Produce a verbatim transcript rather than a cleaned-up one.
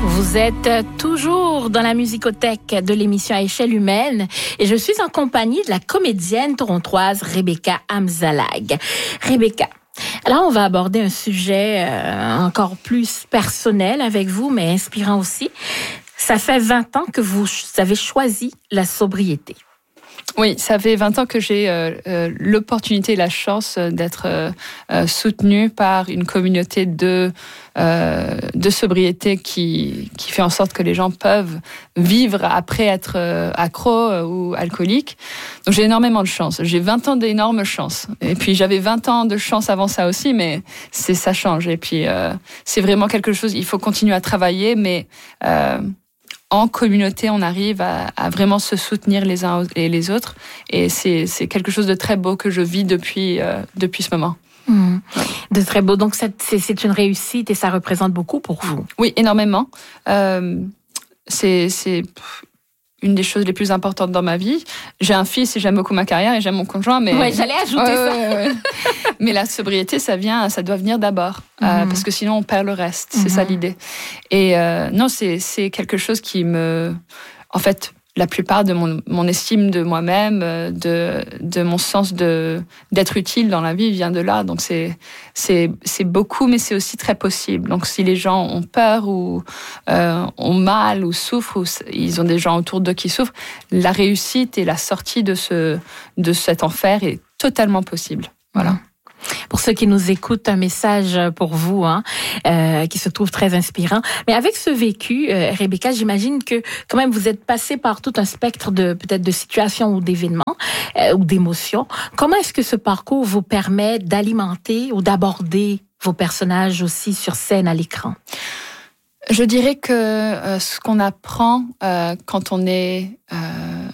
Vous êtes toujours dans la musicothèque de l'émission à échelle humaine et je suis en compagnie de la comédienne torontoise Rebecca Amzalag. Rebecca, alors on va aborder un sujet euh, encore plus personnel avec vous, mais inspirant aussi. Ça fait vingt ans que vous avez choisi la sobriété. Oui, ça fait vingt ans que j'ai euh, euh, l'opportunité et la chance d'être euh, euh, soutenue par une communauté de, euh, de sobriété qui, qui fait en sorte que les gens peuvent vivre après être euh, accro ou alcoolique. Donc j'ai énormément de chance. J'ai vingt ans d'énorme chance. Et puis j'avais vingt ans de chance avant ça aussi, mais c'est, ça change. Et puis euh, c'est vraiment quelque chose, il faut continuer à travailler, mais... Euh, en communauté, on arrive à, à vraiment se soutenir les uns et les autres. Et c'est, c'est quelque chose de très beau que je vis depuis, euh, depuis ce moment. Mmh. De très beau. Donc, c'est, c'est une réussite et ça représente beaucoup pour vous. Oui, énormément. Euh, c'est... c'est... une des choses les plus importantes dans ma vie. J'ai un fils et j'aime beaucoup ma carrière et j'aime mon conjoint, mais... Ouais, j'allais ajouter ouais, ça. Ouais, ouais. Mais la sobriété, ça vient, ça doit venir d'abord, mm-hmm. euh, parce que sinon on perd le reste. C'est mm-hmm. ça l'idée. Et euh, non, c'est, c'est quelque chose qui me... En fait, la plupart de mon, mon estime de moi-même, de, de mon sens de, d'être utile dans la vie vient de là. Donc c'est, c'est, c'est beaucoup, mais c'est aussi très possible. Donc si les gens ont peur ou euh, ont mal ou souffrent, ou ils ont des gens autour d'eux qui souffrent, la réussite et la sortie de, ce, de cet enfer est totalement possible. Voilà. Mmh. Pour ceux qui nous écoutent, un message pour vous, hein, euh, qui se trouve très inspirant. Mais avec ce vécu, euh, Rebecca, j'imagine que quand même vous êtes passée par tout un spectre de peut-être de situations ou d'événements euh, ou d'émotions. Comment est-ce que ce parcours vous permet d'alimenter ou d'aborder vos personnages aussi sur scène à l'écran? Je dirais que euh, ce qu'on apprend euh, quand on est